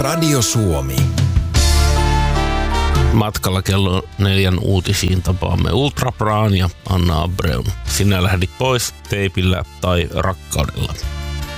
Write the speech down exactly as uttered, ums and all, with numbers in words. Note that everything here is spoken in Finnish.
Radio Suomi. Matkalla kello neljän uutisiin tapaamme Ultra Braan ja Anna Abreun. Sinä lähdit pois teipillä tai rakkaudella.